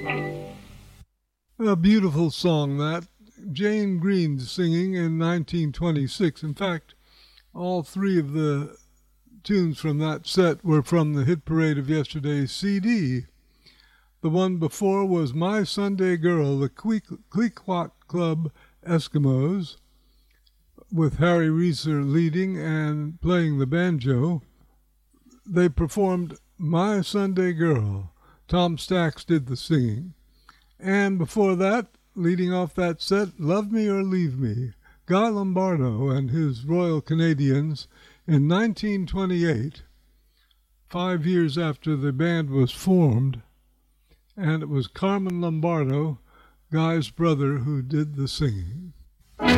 A beautiful song, that. Jane Green singing in 1926. In fact, all three of the tunes from that set were from the Hit Parade of Yesterday's CD. The one before was My Sunday Girl, the Queequeg Club Eskimos, with Harry Reeser leading and playing the banjo. They performed My Sunday Girl. Tom Stax did the singing. And before that, leading off that set, Love Me or Leave Me, Guy Lombardo and his Royal Canadians in 1928, 5 years after the band was formed, and it was Carmen Lombardo, Guy's brother, who did the singing.